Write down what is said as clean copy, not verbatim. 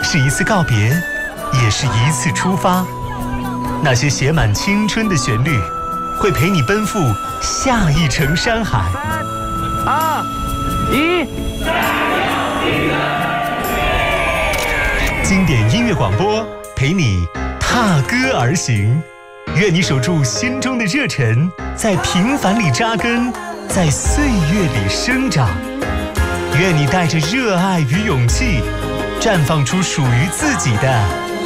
是一次告别，也是一次出发。那些写满青春的旋律，会陪你奔赴下一程山海。 3、2、1， 经典音乐广播陪你踏歌而行，愿你守住心中的热忱，在平凡里扎根，在岁月里生长。愿你带着热爱与勇气，绽放出属于自己的